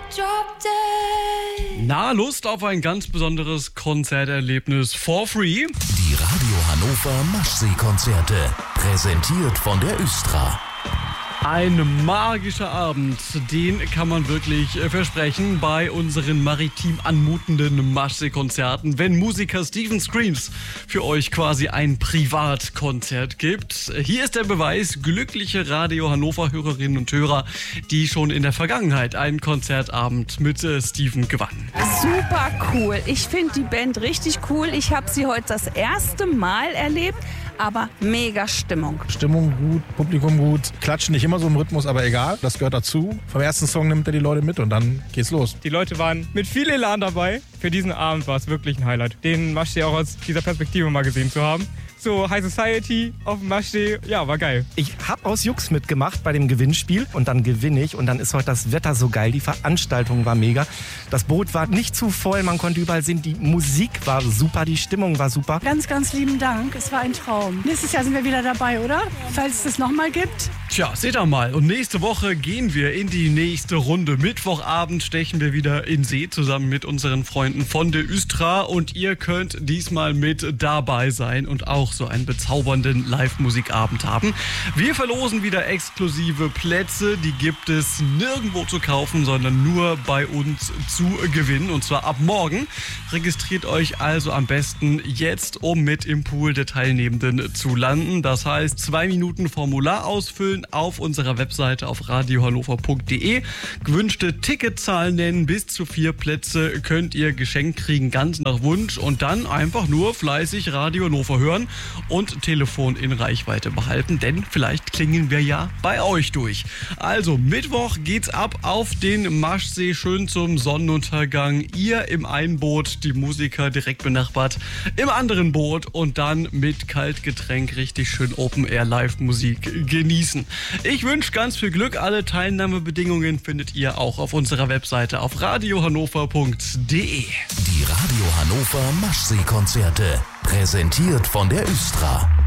Na, Lust auf ein ganz besonderes Konzerterlebnis for free? Die Radio Hannover Maschsee-Konzerte, präsentiert von der Östra. Ein magischer Abend, den kann man wirklich versprechen bei unseren maritim anmutenden Maschsee-Konzerten, wenn Musiker Stephen Screams für euch quasi ein Privatkonzert gibt. Hier ist der Beweis, glückliche Radio Hannover-Hörerinnen und Hörer, die schon in der Vergangenheit einen Konzertabend mit Stephen gewannen. Super cool. Ich finde die Band richtig cool. Ich habe sie heute das erste Mal erlebt. Aber mega Stimmung. Stimmung gut, Publikum gut. Klatschen nicht immer so im Rhythmus, aber egal, das gehört dazu. Vom ersten Song nimmt er die Leute mit und dann geht's los. Die Leute waren mit viel Elan dabei. Für diesen Abend war es wirklich ein Highlight, den Maschsee auch aus dieser Perspektive mal gesehen zu haben. So High Society auf dem Maschsee, ja, war geil. Ich habe aus Jux mitgemacht bei dem Gewinnspiel und dann gewinne ich und dann ist heute das Wetter so geil, die Veranstaltung war mega. Das Boot war nicht zu voll, man konnte überall sehen, die Musik war super, die Stimmung war super. Ganz, ganz lieben Dank, es war ein Traum. Nächstes Jahr sind wir wieder dabei, oder? Falls es das nochmal gibt. Tja, seht ihr mal. Und nächste Woche gehen wir in die nächste Runde. Mittwochabend stechen wir wieder in See zusammen mit unseren Freunden von der Östra. Und ihr könnt diesmal mit dabei sein und auch so einen bezaubernden Live-Musikabend haben. Wir verlosen wieder exklusive Plätze. Die gibt es nirgendwo zu kaufen, sondern nur bei uns zu gewinnen. Und zwar ab morgen. Registriert euch also am besten jetzt, um mit im Pool der Teilnehmenden zu landen. Das heißt, 2 Minuten Formular ausfüllen auf unserer Webseite auf radiohannover.de. Gewünschte Ticketzahlen nennen, bis zu 4 Plätze könnt ihr geschenkt kriegen, ganz nach Wunsch. Und dann einfach nur fleißig Radio Hannover hören und Telefon in Reichweite behalten, denn vielleicht klingeln wir ja bei euch durch. Also Mittwoch geht's ab auf den Maschsee, schön zum Sonnenuntergang. Ihr im einen Boot, die Musiker direkt benachbart im anderen Boot und dann mit Kaltgetränk richtig schön Open-Air-Live-Musik genießen. Ich wünsche ganz viel Glück. Alle Teilnahmebedingungen findet ihr auch auf unserer Webseite auf radiohannover.de. Die Radio Hannover Maschsee-Konzerte, präsentiert von der Östra.